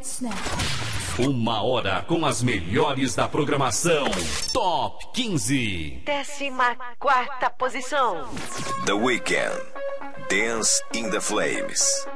Snap. Uma hora com as melhores da programação. Top 15. 14ª posição. The Weeknd, Dance in the Flames.